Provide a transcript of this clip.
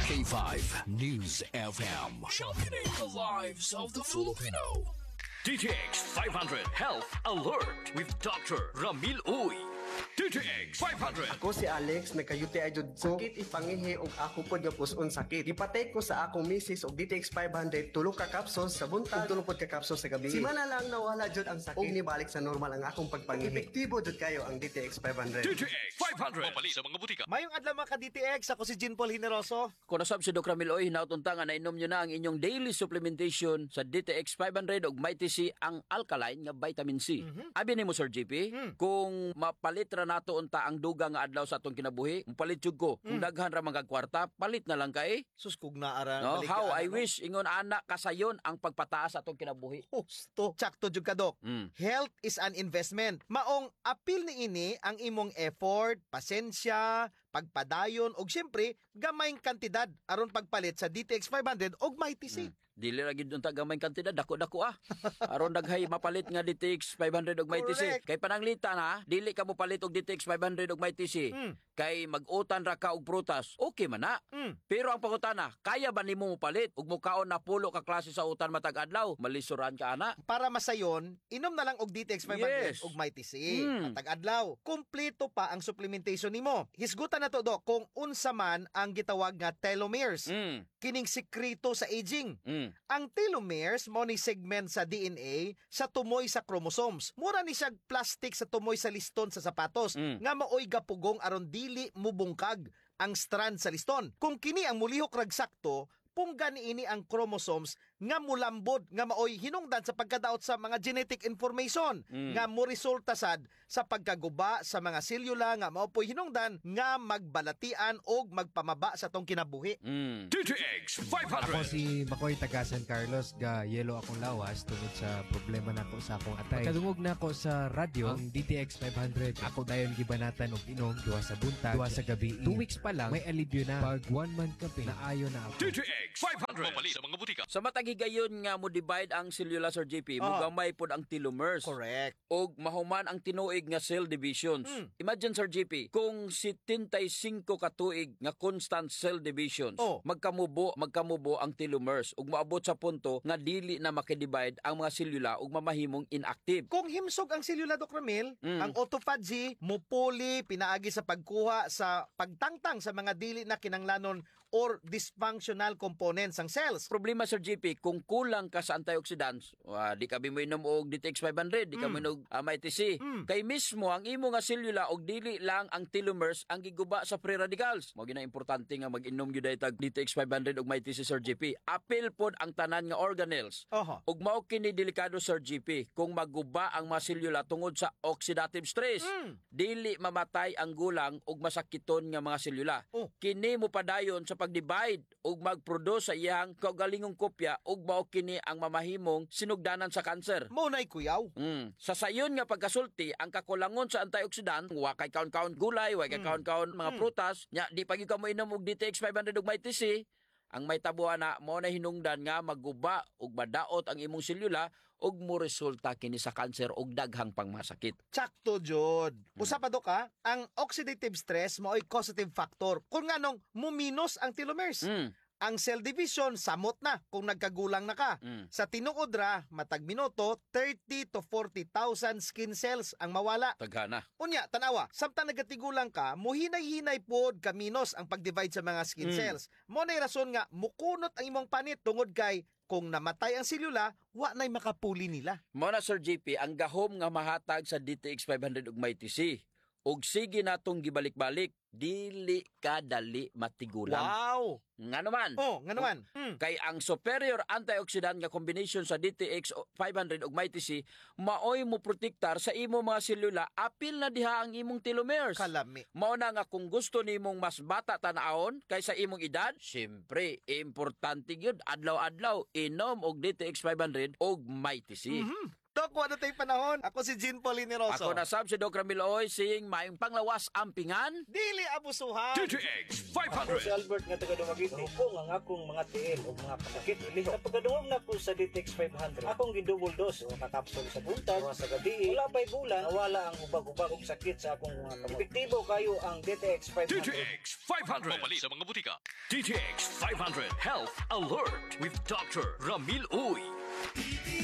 K5 News FM. Sharpening the lives of the Filipino. DTX 500 Health Alert with Dr. Ramil Uy. DTX 500. Ako si Alex, nagka-UTI jud sakit ipangihi og ako pod nga puson sakit. Gipatay ko sa akong misis og DTX 500 tulo ka capsules sa buntag ug tulo pod ka capsules sa gabi. Simana lang nawala jud ang sakit ug nibalik sa normal ang akong pagpangihi. Epektibo jud kayo ang DTX 500. DTX 500. Mapali sa mga butika. Mayong adlaw mga ka-DTX, ako si Jean Paul Hineroso. Kung nasab si Dr. Ramil Uy, nautunta nga nainom nyo na ang inyong daily supplementation sa DTX 500 og Mighty C ang alkaline nga vitamin C. Abi nimo Sir JP, kung mapalit ra nato unta ang duga nga adlaw sa atong kinabuhi, palit jud ko. Kung daghan ra mga kwarta, palit na lang kay. Sus kog naara. No, how I wish ingon ana kasayon ang pagpataas sa atong kinabuhi. Husto. Tsakto jud ka, Dok. Health is an investment. Maong apil ni ini ang imong effort, pasensya, pagpadayon og syempre gamayng kantidad aron pagpalit sa DTX 500 og Mighty C. Dili ra gid unta gamay kantidad, dako-dako aron daghay mapalit nga DTX 500 og Mighty C. Correct. Kay pananglitan dili ka mo palit og DTX 500 og Mighty C. Kay mag-utan ra ka og prutas, okay man na. Pero ang pangutana, kaya ba nimo mo palit ug mukaon na pulo ka klase sa utan matag adlaw? Malisuran ka ana. Para masayon, inom na lang og DTX 500 Yes. og Mighty C. Matag adlaw. Kumpleto pa ang supplementation nimo. Hisgutan na to, Dok, kung unsa man ang gitawag nga telomeres. Kining sekreto sa aging. Ang telomeres mo ni segment sa DNA sa tumoy sa chromosomes. Mura ni siya plastic sa tumoy sa liston sa sapatos nga maoy gapugong aron dili mubungkag ang strand sa liston. Kung kini ang mulihok rag sakto, pungga niini ang chromosomes nga mulambod nga maoy hinungdan sa pagkadaot sa mga genetic information nga mo resulta sad sa pagkaguba sa mga selula nga maopoy hinungdan nga magbalatian og magpamaba sa tong kinabuhi. DTX Ako 500. si Makoy taga San Carlos, ga yelo akong lawas tungod sa problema nako sa akong atay. Pagkadungog nako sa radyo ang DTX 500, ako dayon gibanatan og inom duwa sa buntag, duwa sa gabi. 2 weeks pa lang may alibyo na. Pag 1 month kape na ayo na ako. DTX 500. Mapali sa mga butika. Sa matag higayon nga mo divide ang cellula Sir JP, mugamay pod ang telomeres. Correct. Og mahuman ang tinuig nga cell divisions. Imagine Sir JP, kung 75 ka tuig nga constant cell divisions, magkamubo ang telomeres ug moabot sa punto nga dili na makidivide ang mga selula ug mamahimong inactive. Kung himsog ang selula, Dok Ramil, ang autophagy mupuli pinaagi sa pagkuha sa pagtangtang sa mga dili na kinanglanon or dysfunctional components ang cells. Problema Sir JP, kung kulang ka sa antioxidants, di ka mo inom og DTX 500, di ka mo inom Mighty C. Kay mismo ang imo nga selula og dili lang ang telomeres ang giguba sa free radicals. Mao gina importante nga mag-inom gyud tag DTX 500 og Mighty C Sir JP. Apil pod ang tanan nga organelles. Ug mao kini delikado Sir JP kung maguba ang mga selula tungod sa oxidative stress. Dili mamatay ang gulang ug masakiton nga mga selula. Kini mo padayon sa pag-divide ug mag-produce sa iyang kaugalingong kopya ug mao kini ang mamahimong sinugdanan sa kanser. Mao nay kuyaw. Sa sayon nga pagkasulti, ang kakulangon sa antioxidant, wa kay kaon-kaon gulay, wa kay kaon-kaon mga prutas, nya di pa gyud ka mo inom og DTX 500 ug Mighty C, ang may tabuhan na mo na hinungdan nga maguba ug madaot ang imong selula ug mo resulta kini sa kanser ug daghang pangmasakit. Tsakto, Jod. Usa pa, Dok, ang oxidative stress mao'y causative factor. Kung nganong muminos ang telomeres. Ang cell division samot na kung nagkagulang na ka. Sa tinuod ra, matag minuto, 30 to 40,000 skin cells ang mawala. Taghana. Unya, tanawa, samtang nagatigulang ka, muhinay-hinay pod kaminos ang pag-divide sa mga skin cells. Mo nay rason nga mukunot ang imong panit tungod kay kung namatay ang selula, wa nay makapuli nila. Mao na Sir JP ang gahom nga mahatag sa DTX 500 ug Mighty C. Ug sige natong gibalik-balik, dili ka dali matigulang. Wow! Nga naman. Nga naman. Kay ang superior antioxidant nga combination sa DTX 500 ug Mighty C maoy mo protektar sa imo mga selula apil na diha ang imong telomeres. Kalami. Mao na nga kung gusto nimong mas bata tan-awon kaysa imong edad, syempre importante gyud adlaw-adlaw inom og DTX 500 ug Mighty C. Dok, wala tayong panahon. Ako si Jean Pauline Rosso. Ako na sab si Doc Ramil Oy, sing maayong panglawas ampingan. Dili abusuhan. DTX Ako si 500. Albert nga taga-Dumaguete. Hupong ang akong mga tiil o mga pasakit. Sa pagkaduwag na ko sa DTX 500, akong gidouble dose o kakapsol sa buntag o sa gabi. Wala pa'y bulan, nawala ang ubag-ubag o sakit sa akong mga kamot. Epektibo kayo ang DTX 500. DTX 500. Mamali sa mga butika. DTX 500 Health Alert with Dr. Ramil Uy.